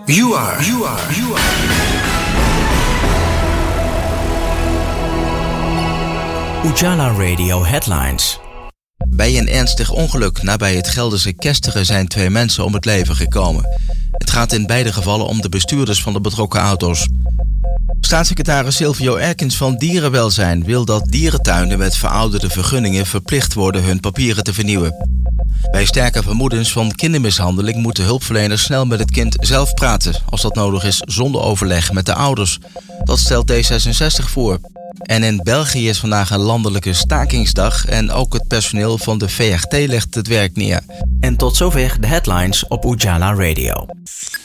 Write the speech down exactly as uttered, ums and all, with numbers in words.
You are, you are, you are. Ujala Radio Headlines. Bij een ernstig ongeluk nabij het Gelderse Kesteren zijn twee mensen om het leven gekomen. Het gaat in beide gevallen om de bestuurders van de betrokken auto's. Staatssecretaris Silvio Erkens van Dierenwelzijn wil dat dierentuinen met verouderde vergunningen verplicht worden hun papieren te vernieuwen. Bij sterke vermoedens van kindermishandeling moeten hulpverleners snel met het kind zelf praten, als dat nodig is, zonder overleg met de ouders. Dat stelt D zesenzestig voor. En in België is vandaag een landelijke stakingsdag en ook het personeel van de V R T legt het werk neer. En tot zover de headlines op Ujala Radio.